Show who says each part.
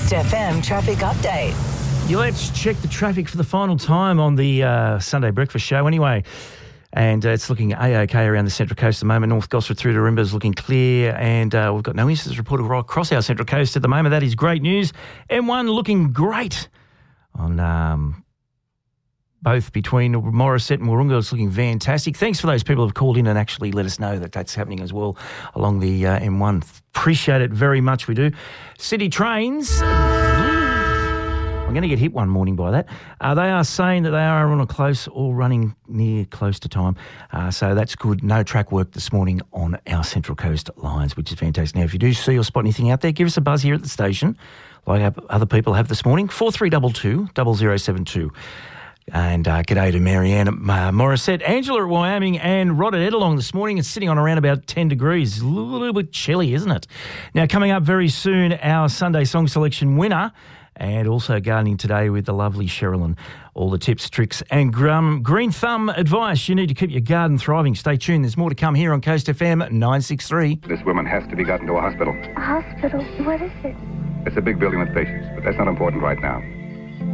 Speaker 1: Coast FM traffic update.
Speaker 2: Yeah, let's check the traffic for the final time on the Sunday breakfast show anyway. And it's looking A-OK around the Central Coast at the moment. North Gosford through to Rimba is looking clear. And we've got no incidents reported right across our Central Coast at the moment. That is great news. M1 looking great on both between Morisset and Wahroonga. It's looking fantastic. Thanks for those people who have called in and actually let us know that that's happening as well along the M1. Appreciate it very much, we do. City Trains... I'm going to get hit one morning by that. They are saying that they are on a close or running near close to time. So that's good. No track work this morning on our Central Coast lines, which is fantastic. Now, if you do see or spot anything out there, give us a buzz here at the station, like other people have this morning, 4322 0072. And g'day to Marianne at Morisset, Angela at Wyoming, and Rod at Edalong this morning. It's sitting on around about 10 degrees. A little bit chilly, isn't it? Now, coming up very soon, our Sunday Song Selection winner, and also gardening today with the lovely Sherilyn. All the tips, tricks and green thumb advice you need to keep your garden thriving. Stay tuned. There's more to come here on Coast FM 963.
Speaker 3: This woman has to be gotten to a hospital.
Speaker 4: A hospital? What is it?
Speaker 3: It's a big building with patients, but that's not important right now.